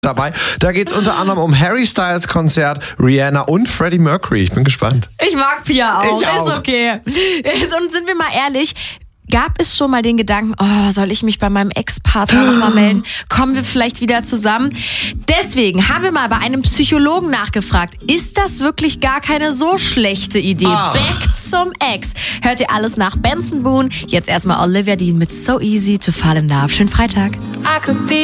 dabei. Da geht es unter anderem um Harry Styles Konzert, Rihanna und Freddie Mercury. Ich bin gespannt. Ich mag Pia auch. Ich auch. Ist okay. Und sind wir mal ehrlich, gab es schon mal den Gedanken, soll ich mich bei meinem Ex-Partner nochmal melden? Kommen wir vielleicht wieder zusammen? Deswegen haben wir mal bei einem Psychologen nachgefragt. Ist das wirklich gar keine so schlechte Idee? Back zum Ex. Hört ihr alles nach Benson Boone? Jetzt erstmal Olivia Dean mit So Easy to Fall in Love. Schönen Freitag.